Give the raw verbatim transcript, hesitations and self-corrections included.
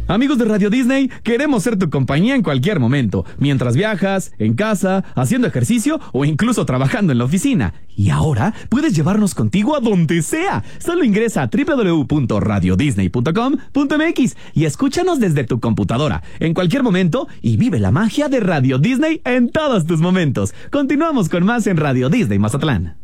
Amigos de Radio Disney, queremos ser tu compañía en cualquier momento, mientras viajas, en casa, haciendo ejercicio o incluso trabajando en la oficina. Y ahora puedes llevarnos contigo a donde sea. Solo ingresa a doble u doble u doble u punto radio disney punto com punto m x y escúchanos desde tu computadora, en cualquier momento, y vive la magia de Radio Disney en todos tus momentos. Continuamos con más en Radio Disney Mazatlán.